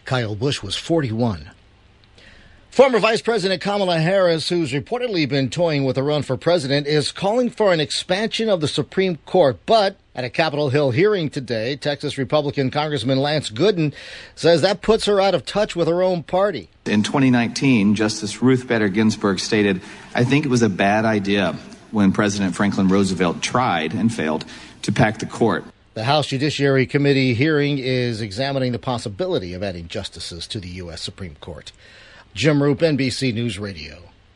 Kyle Busch was 41. Former Vice President Kamala Harris, who's reportedly been toying with a run for president, is calling for an expansion of the Supreme Court. But at a Capitol Hill hearing today, Texas Republican Congressman Lance Gooden says that puts her out of touch with her own party. In 2019, Justice Ruth Bader Ginsburg stated, "I think it was a bad idea when President Franklin Roosevelt tried and failed to pack the court." The House Judiciary Committee hearing is examining the possibility of adding justices to the U.S. Supreme Court. Jim Roop, NBC News Radio.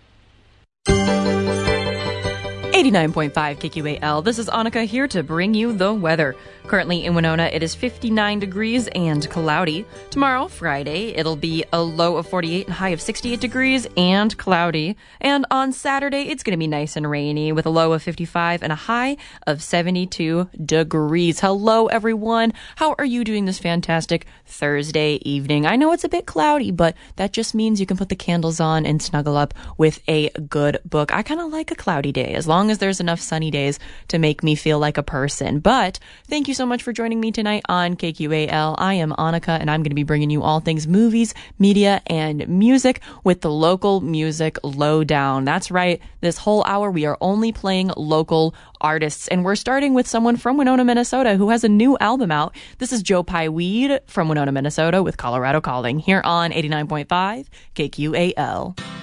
89.5 KQAL. This is Annika here to bring you the weather. Currently in Winona, it is 59 degrees and cloudy. Tomorrow, Friday, it'll be a low of 48 and high of 68 degrees and cloudy. And on Saturday, it's going to be nice and rainy with a low of 55 and a high of 72 degrees. Hello, everyone. How are you doing this fantastic Thursday evening? I know it's a bit cloudy, but that just means you can put the candles on and snuggle up with a good book. I kind of like a cloudy day, as long as there's enough sunny days to make me feel like a person. But thank you so much for joining me tonight on KQAL. I am Annika, and I'm going to be bringing you all things movies, media, and music with the Local Music Lowdown. That's right. This whole hour, we are only playing local artists, and we're starting with someone from Winona, Minnesota, who has a new album out. This is Joe Pye-Weed from Winona, Minnesota, with Colorado Calling, here on 89.5 KQAL.